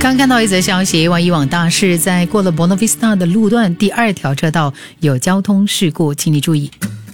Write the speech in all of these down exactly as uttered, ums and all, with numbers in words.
刚看到一则消息，万一往大市在过了 Buona Vista 的路段第二条车道有交通事故，请你注意。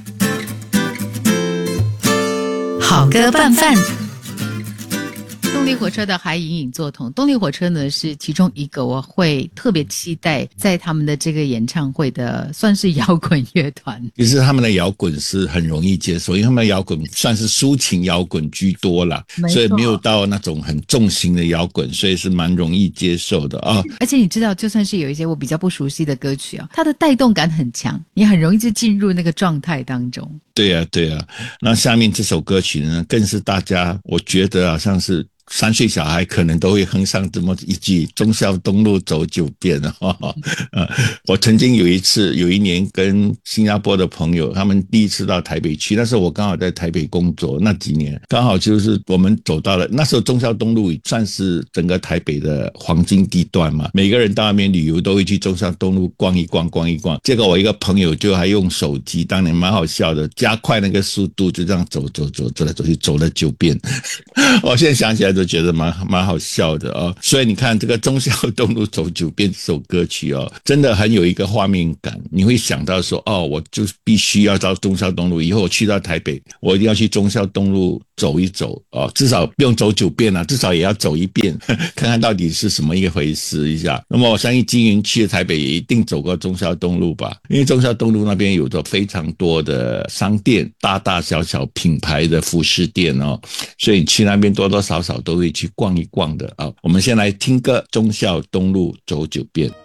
好歌拌饭。动力火车的还隐隐作痛，动力火车呢是其中一个我会特别期待在他们的这个演唱会的，算是摇滚乐团。 其实他们的摇滚是很容易接受，因为他们的摇滚算是抒情摇滚居多啦，所以没有到那种很重型的摇滚，所以是蛮容易接受的啊。 而且你知道，就算是有一些我比较不熟悉的歌曲啊，它的带动感很强，你很容易就进入那个状态当中。 对啊对啊，那下面这首歌曲呢，更是大家我觉得好像是三岁小孩可能都会哼上这么一句忠孝东路走九遍哦。呃，我曾经有一次有一年跟新加坡的朋友，他们第一次到台北去，那时候我刚好在台北工作，那几年刚好就是我们走到了，那时候忠孝东路算是整个台北的黄金地段嘛，每个人到那边旅游都会去忠孝东路逛一逛逛一逛，结果我一个朋友就还用手机，当年蛮好笑的，加快那个速度，就这样走走走走来走去，走了九遍。我现在想起来都觉得蛮蛮好笑的哦。所以你看这个忠孝东路走九遍这首歌曲哦，真的很有一个画面感，你会想到说哦，我就必须要到忠孝东路，以后我去到台北我一定要去忠孝东路走一走哦，至少不用走九遍啊，至少也要走一遍看看到底是什么一回事一下。那么我相信金云去了台北也一定走过忠孝东路吧，因为忠孝东路那边有着非常多的商店，大大小小品牌的服饰店哦，所以去那边多多少少都会去逛一逛的啊。我们先来听歌，忠孝东路走九遍。